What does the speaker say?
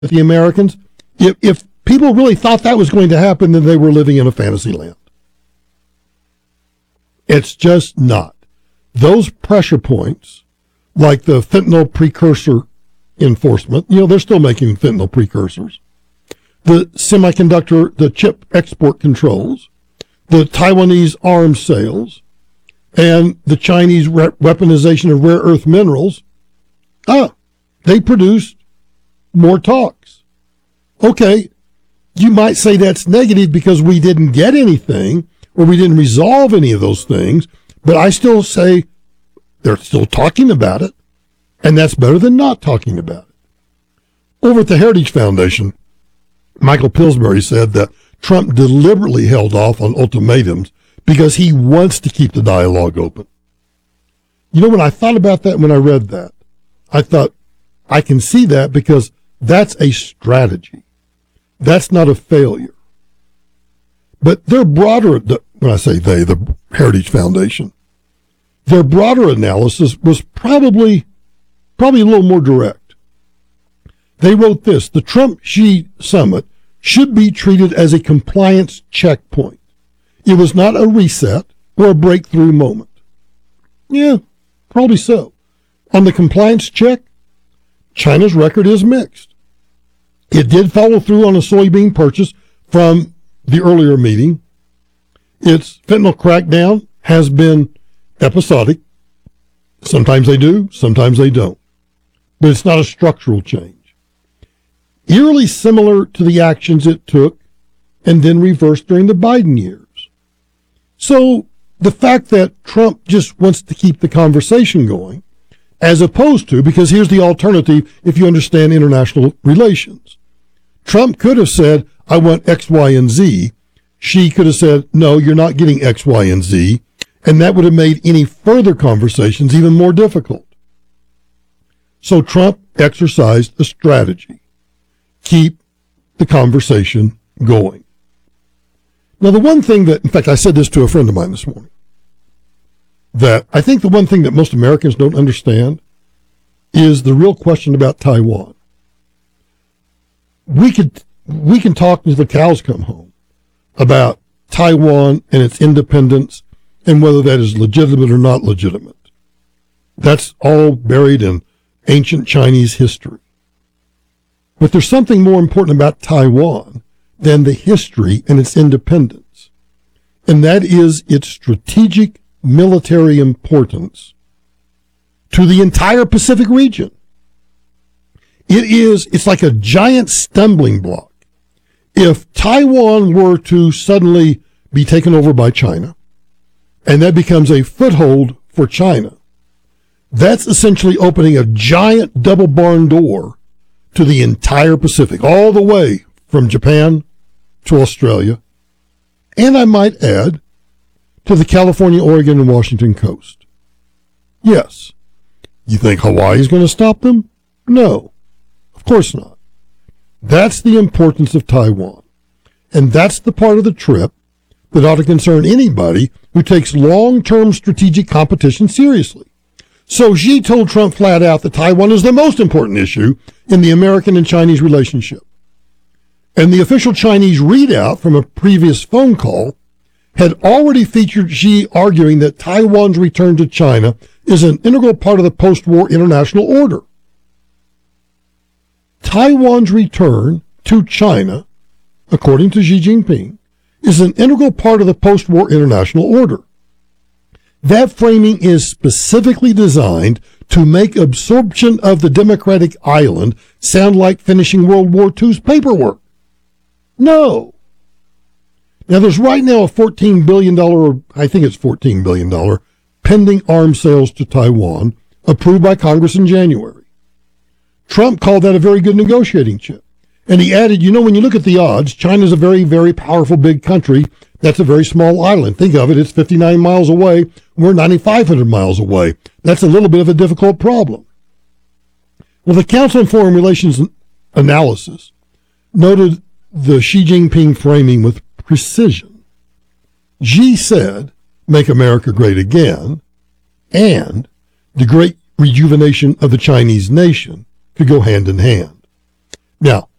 the Americans, if people really thought that was going to happen, then they were living in a fantasy land. It's just not. Those pressure points, like the fentanyl precursor enforcement, they're still making fentanyl precursors, the semiconductor, the chip export controls, the Taiwanese arms sales, and the Chinese weaponization of rare earth minerals, they produced more talks. Okay, you might say that's negative because we didn't get anything or we didn't resolve any of those things, but I still say they're still talking about it, and that's better than not talking about it. Over at the Heritage Foundation, Michael Pillsbury said that Trump deliberately held off on ultimatums because he wants to keep the dialogue open. When I thought about that, when I read that, I thought, I can see that because that's a strategy. That's not a failure. But their broader, when I say they, the Heritage Foundation, their broader analysis was probably a little more direct. They wrote this: the Trump-Xi summit should be treated as a compliance checkpoint. It was not a reset or a breakthrough moment. Yeah, probably so. On the compliance check, China's record is mixed. It did follow through on a soybean purchase from the earlier meeting. Its fentanyl crackdown has been episodic. Sometimes they do, sometimes they don't. But it's not a structural change. Eerily similar to the actions it took and then reversed during the Biden years. So the fact that Trump just wants to keep the conversation going, as opposed to, because here's the alternative if you understand international relations. Trump could have said, I want X, Y, and Z. Xi could have said, no, you're not getting X, Y, and Z. And that would have made any further conversations even more difficult. So Trump exercised a strategy. Keep the conversation going. Now, the one thing that, in fact, I said this to a friend of mine this morning, that I think the one thing that most Americans don't understand is the real question about Taiwan. We can talk until the cows come home about Taiwan and its independence and whether that is legitimate or not legitimate. That's all buried in ancient Chinese history. But there's something more important about Taiwan than the history and its independence, and that is its strategic military importance to the entire Pacific region. It's like a giant stumbling block. If Taiwan were to suddenly be taken over by China, and that becomes a foothold for China, that's essentially opening a giant double barn door to the entire Pacific, all the way from Japan to Australia, and I might add, to the California, Oregon, and Washington coast. Yes. You think Hawaii is going to stop them? No. Of course not. That's the importance of Taiwan. And that's the part of the trip that ought to concern anybody who takes long-term strategic competition seriously. So Xi told Trump flat out that Taiwan is the most important issue in the American and Chinese relationship. And the official Chinese readout from a previous phone call had already featured Xi arguing that Taiwan's return to China is an integral part of the post-war international order. Taiwan's return to China, according to Xi Jinping, is an integral part of the post-war international order. That framing is specifically designed to make absorption of the democratic island sound like finishing World War II's paperwork. No. Now, there's right now a $14 billion, I think it's $14 billion, pending arms sales to Taiwan, approved by Congress in January. Trump called that a very good negotiating chip. And he added, when you look at the odds, China's a very, very powerful big country. That's a very small island. Think of it, it's 59 miles away. We're 9,500 miles away. That's a little bit of a difficult problem. Well, the Council on Foreign Relations analysis noted the Xi Jinping framing with precision. Xi said, make America great again, and the great rejuvenation of the Chinese nation could go hand in hand. Now,